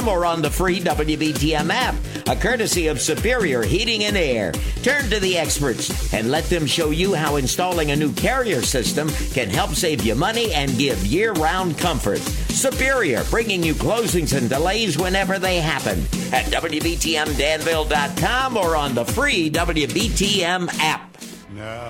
WBTM.com or on the free WBTM app, a courtesy of Superior Heating and Air. Turn to the experts and let them show you how installing a new Carrier system can help save you money and give year-round comfort. Superior, bringing you closings and delays whenever they happen at WBTMDanville.com or on the free WBTM app. Now